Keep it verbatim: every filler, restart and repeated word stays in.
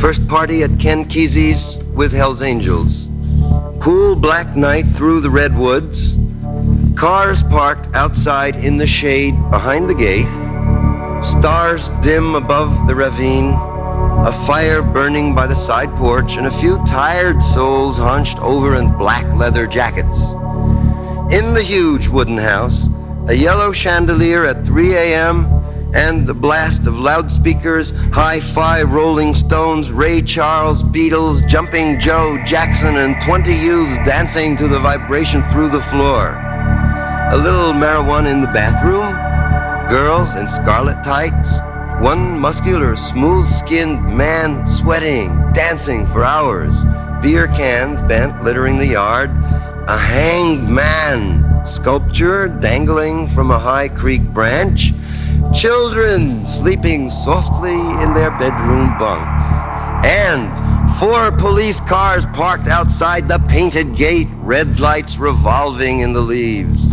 First party at Ken Kesey's with Hell's Angels. Cool black night through the redwoods. Cars parked outside in the shade behind the gate. Stars dim above the ravine. A fire burning by the side porch, and a few tired souls hunched over in black leather jackets. In the huge wooden house, a yellow chandelier at three a.m., and the blast of loudspeakers, hi-fi, Rolling Stones, Ray Charles, Beatles, Jumping Joe, Jackson, and twenty youths dancing to the vibration through the floor. A little marijuana in the bathroom, girls in scarlet tights, one muscular, smooth-skinned man sweating, dancing for hours, beer cans bent, littering the yard, a hanged man sculpture dangling from a high creek branch, children sleeping softly in their bedroom bunks, and four police cars parked outside the painted gate, red lights revolving in the leaves.